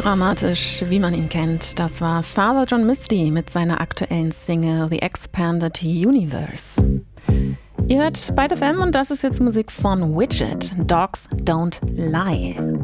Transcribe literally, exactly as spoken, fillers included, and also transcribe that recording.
melodramatisch, wie man ihn kennt. Das war Father John Misty mit seiner aktuellen Single The Expanded Universe. Ihr hört Byte F M und das ist jetzt Musik von Widget, Dogs Don't Lie.